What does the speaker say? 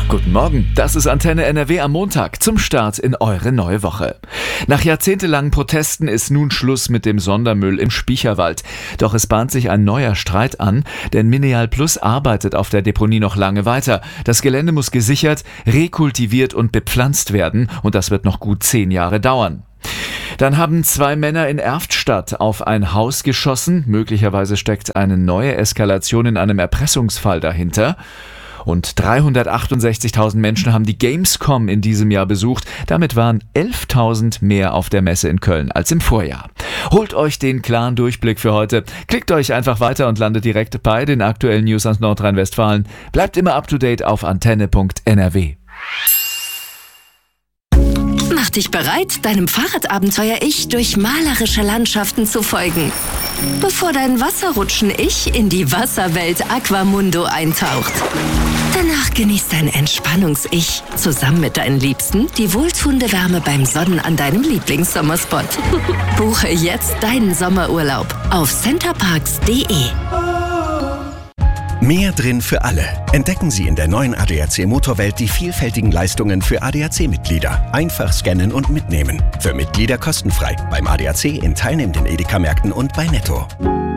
Guten Morgen, das ist Antenne NRW am Montag zum Start in eure neue Woche. Nach jahrzehntelangen Protesten ist nun Schluss mit dem Sondermüll im Spiecherwald. Doch es bahnt sich ein neuer Streit an, denn Mineral Plus arbeitet auf der Deponie noch lange weiter. Das Gelände muss gesichert, rekultiviert und bepflanzt werden und das wird noch gut 10 Jahre dauern. Dann haben 2 Männer in Erftstadt auf ein Haus geschossen. Möglicherweise steckt eine neue Eskalation in einem Erpressungsfall dahinter. Und 368.000 Menschen haben die Gamescom in diesem Jahr besucht. Damit waren 11.000 mehr auf der Messe in Köln als im Vorjahr. Holt euch den klaren Durchblick für heute. Klickt euch einfach weiter und landet direkt bei den aktuellen News aus Nordrhein-Westfalen. Bleibt immer up to date auf antenne.nrw. Mach dich bereit, deinem Fahrradabenteuer-Ich durch malerische Landschaften zu folgen. Bevor dein Wasserrutschen-Ich in die Wasserwelt Aquamundo eintaucht. Danach genießt dein Entspannungs-Ich zusammen mit deinen Liebsten die wohltuende Wärme beim Sonnen an deinem Lieblingssommerspot. Buche jetzt deinen Sommerurlaub auf centerparks.de. Mehr drin für alle. Entdecken Sie in der neuen ADAC Motorwelt die vielfältigen Leistungen für ADAC-Mitglieder. Einfach scannen und mitnehmen. Für Mitglieder kostenfrei. Beim ADAC in teilnehmenden Edeka-Märkten und bei Netto.